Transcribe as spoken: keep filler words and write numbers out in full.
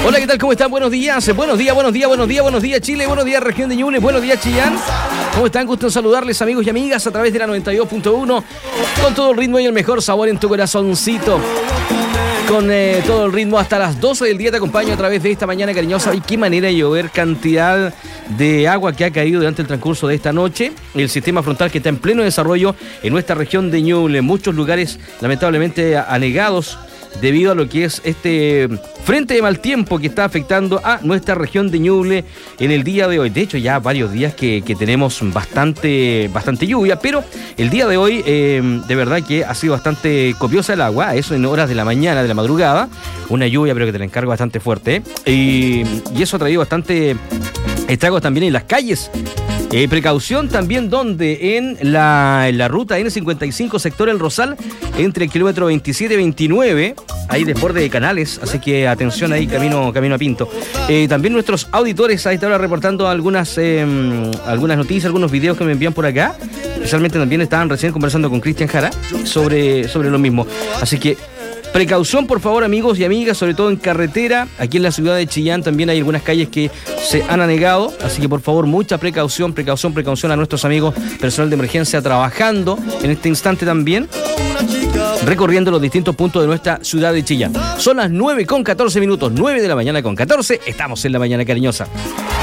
Hola, ¿qué tal? ¿Cómo están? Buenos días, buenos días, buenos días, buenos días, buenos días Chile, buenos días región de Ñuble, buenos días Chillán. ¿Cómo están? Gusto en saludarles, amigos y amigas, a través de la noventa y dos punto uno, con todo el ritmo y el mejor sabor en tu corazoncito. Con eh, todo el ritmo hasta las doce del día te acompaño a través de esta mañana cariñosa. Y qué manera de llover, cantidad de agua que ha caído durante el transcurso de esta noche. El sistema frontal que está en pleno desarrollo en nuestra región de Ñuble. Muchos lugares lamentablemente anegados debido a lo que es este frente de mal tiempo que está afectando a nuestra región de Ñuble en el día de hoy. De hecho, ya varios días que, que tenemos bastante, bastante lluvia, pero el día de hoy eh, de verdad que ha sido bastante copiosa el agua, eso en horas de la mañana, de la madrugada. Una lluvia, pero que te la encargo, bastante fuerte, ¿eh? y, y eso ha traído bastante estragos también en las calles. Eh, precaución también donde en la, en la ruta ene cincuenta y cinco sector El Rosal, entre el kilómetro veintisiete y veintinueve, hay desborde de canales, así que atención ahí, camino, camino a Pinto. Eh, también nuestros auditores a esta hora reportando algunas, eh, algunas noticias, algunos videos que me envían por acá. Especialmente también estaban recién conversando con Cristian Jara sobre, sobre lo mismo. Así que precaución, por favor, amigos y amigas, sobre todo en carretera. Aquí en la ciudad de Chillán también hay algunas calles que se han anegado, así que por favor, mucha precaución, precaución, precaución a nuestros amigos personal de emergencia trabajando en este instante también, recorriendo los distintos puntos de nuestra ciudad de Chillán. Son las nueve con catorce minutos, nueve de la mañana con catorce, estamos en la mañana cariñosa.